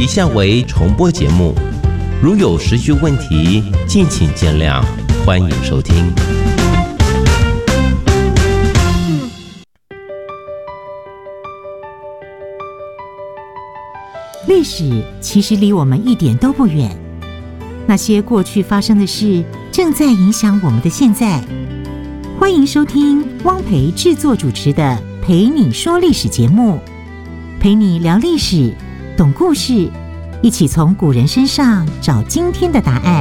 下为重播节目，如有时序问题，敬请见谅，欢迎收听。 历史其实离我们一点都不远，那些过去发生的事，正在影响我们的现在。欢迎收听汪培制作主持的《陪你说历史》节目，陪你聊历史，懂故事，一起从古人身上找今天的答案。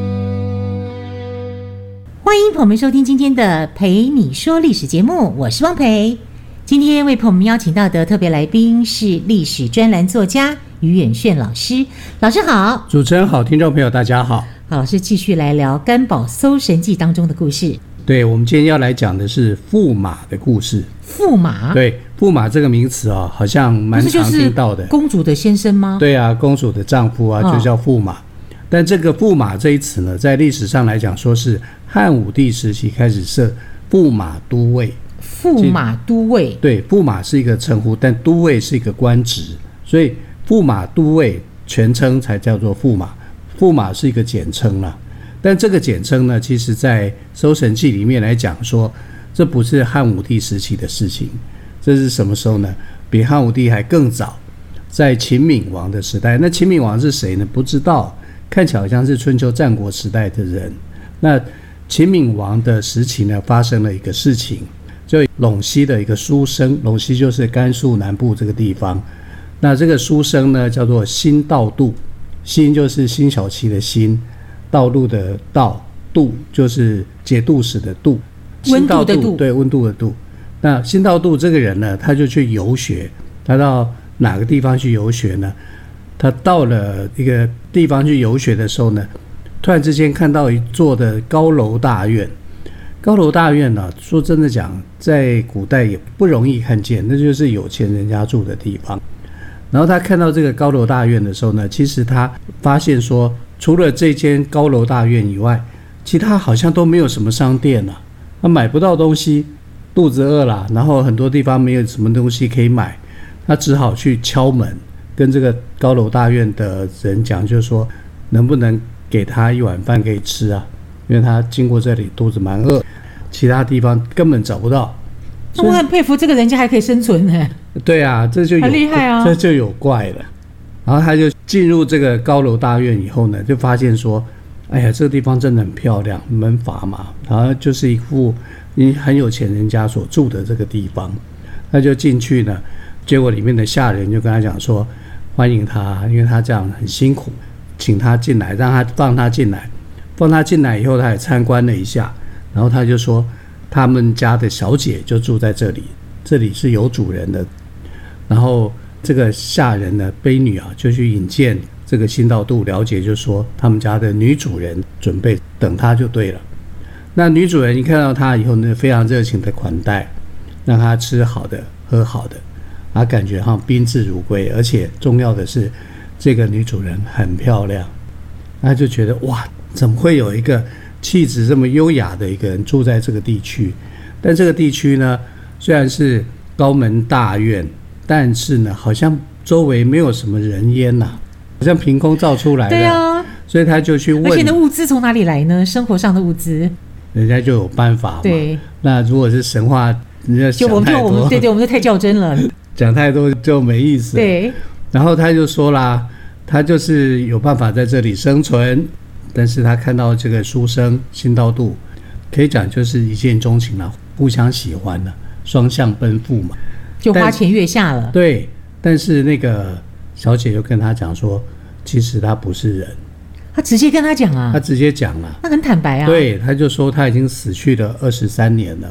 欢迎朋友们收听今天的《陪你说历史》节目，我是汪培。今天为朋友们邀请到的特别来宾是历史专栏作家于远炫老师。老师好。 主持人好，听众朋友大家好。 好，老师继续来聊甘宝搜神记当中的故事。 对，我们今天要来讲的是驸马的故事。 驸马？对， 驸马这个名词啊，好像蛮常听到的。 公主的先生吗？ 对啊，公主的丈夫啊，就叫驸马。但这个驸马这一词呢，在历史上来讲，说是汉武帝时期开始设驸马都尉。 驸马都尉， 对，驸马是一个称呼，但都尉是一个官职，所以驸马都尉全称才叫做驸马，驸马是一个简称啦。但这个简称呢，其实在《搜神记》里面来讲说，这不是汉武帝时期的事情，这是什么时候呢？比汉武帝还更早，在秦闵王的时代。那秦闵王是谁呢？不知道，看起来好像是春秋战国时代的人。那秦闵王的时期呢，发生了一个事情。就陇西的一个书生，陇西就是甘肃南部这个地方。那这个书生呢，叫做辛道度，辛就是辛晓琪的辛，道路的道，度就是节度使的度， 温度的度， 对，温度的度。那辛道度这个人呢，他就去游学，他到哪个地方去游学呢？他到了一个地方去游学的时候呢，突然之间看到一座的高楼大院。高楼大院呢，说真的讲，在古代也不容易看见，那就是有钱人家住的地方。然后他看到这个高楼大院的时候呢，其实他发现说，除了这间高楼大院以外，其他好像都没有什么商店了，他买不到东西，肚子饿了，然后很多地方没有什么东西可以买，他只好去敲门，跟这个高楼大院的人讲，就是说能不能给他一碗饭可以吃啊？因为他经过这里肚子蛮饿，其他地方根本找不到。 我很佩服这个人家还可以生存呢。 对啊，这就有很厉害啊，这就有怪了。然后他就进入这个高楼大院以后呢，就发现说，哎呀，这个地方真的很漂亮，门阀嘛，然后就是一副很有钱人家所住的这个地方。他就进去呢，结果里面的下人就跟他讲说，欢迎他，因为他这样很辛苦，请他进来，让他放他进来。放他进来以后，他也参观了一下，然后他就说他们家的小姐就住在这里，这里是有主人的。然后这个下人呢，卑女啊，就去引荐这个辛道度，了解就说他们家的女主人准备等他就对了。那女主人一看到他以后呢，非常热情的款待，让他吃好的喝好的，他感觉好像宾至如归，而且重要的是这个女主人很漂亮，他就觉得哇，怎么会有一个气质这么优雅的一个人住在这个地区？但这个地区呢，虽然是高门大院，但是呢，好像周围没有什么人烟呐，好像凭空造出来的。对啊，所以他就去问， 而且那物资从哪里来呢？生活上的物资， 人家就有办法嘛。 对， 那如果是神话，人家想太多， 我们就太较真了， 讲太多就没意思。 对， 然后他就说啦，他就是有办法在这里生存。但是他看到这个书生辛道度，可以讲就是一见钟情了，互相喜欢了，双向奔赴嘛， 就花前月下了。 对，但是那个小姐就跟他讲说，其实他不是人。 他直接跟他讲啊？ 他直接讲了， 他很坦白啊。 对，他就说他已经死去了23年了，